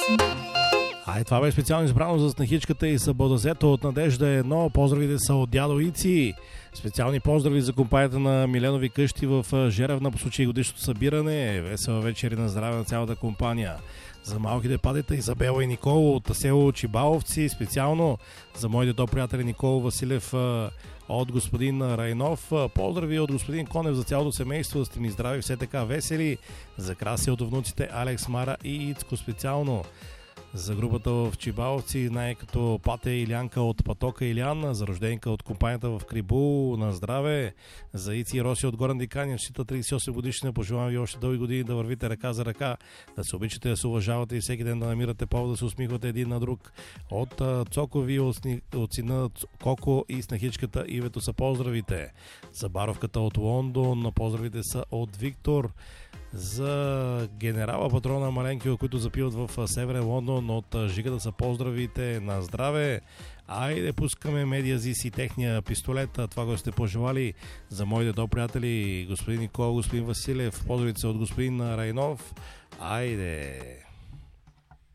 Това бе специално избрано за снахичката и събълдазето от Надежда 1. Поздравите са от дядо Ици. Специални поздрави за компанията на Миленови къщи в Жеравна по случай годишното събиране. Весела вечер и на здраве на цялата компания. За малките падета Изабела и Никола от село Чибаловци. Специално за моите до приятели Никола Василев от господин Райнов. Поздрави от господин Конев за цялото семейство. Да сте ни здрави, все така весели. За Краси от внуците Алекс, Мара и Ицко специално. За групата в Чибаловци, знае като Пате Илянка от Патока Илян, за рожденка от компанията в Крибул, на здраве. За Ици и Роси от Горен Диканя, счита 38 годишна, пожелавам ви още дълги години да вървите ръка за ръка, да се обичате, да се уважавате и всеки ден да намирате повод да се усмихвате един на друг. От Цокови, от сина Коко и снахичката Ивето са поздравите. За Баровката от Лондон, поздравите са от Виктор. За генерала патрона Маленкио, които запиват в Северен Лондон, от Жигата са поздравите, на здраве. Айде, пускаме Медиазис и техния пистолет. Това го сте пожелали. За моите до приятели господин Никола, господин Василев, поздравите са от господин Райнов. Айде!